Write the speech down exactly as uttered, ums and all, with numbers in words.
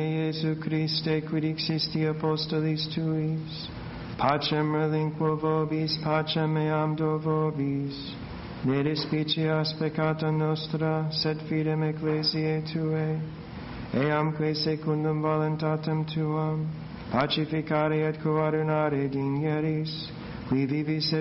Iesu Christe, quid existi apostolis tuis, pacem relinquo vobis, pacem meam do vobis, ne despicias peccata nostra, sed fidem ecclesiae Tuae, eamque secundum voluntatem Tuam, pacificare et coadunare digneris, qui vivis et